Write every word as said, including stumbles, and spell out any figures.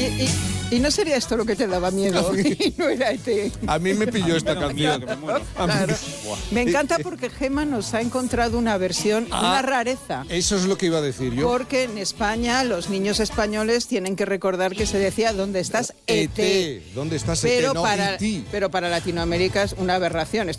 y, y no sería esto lo que te daba miedo. Y no era E T. A mí me pilló esta canción. Que me muero. Claro. Me encanta porque Gemma nos ha encontrado una versión, Ah, una rareza. Eso es lo que iba a decir yo. Porque en España los niños españoles tienen que recordar que se decía ¿dónde estás? E E T. T. ¿Dónde estás, E T? Pero No, para, E T. pero para Latinoamérica es una aberración.